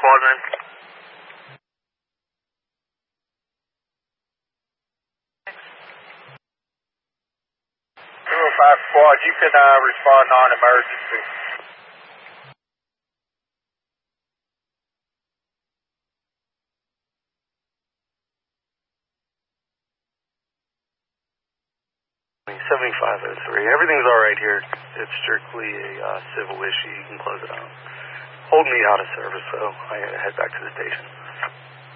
squad, man. 205 squad, you can respond non-emergency. Everything's all right here. It's strictly a civil issue. You can close it out. Hold me out of service, so I gotta head back to the station.